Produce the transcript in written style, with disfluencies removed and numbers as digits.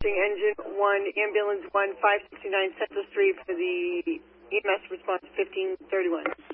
requesting engine 1, ambulance 1, 569 Central Street for the EMS response 1531.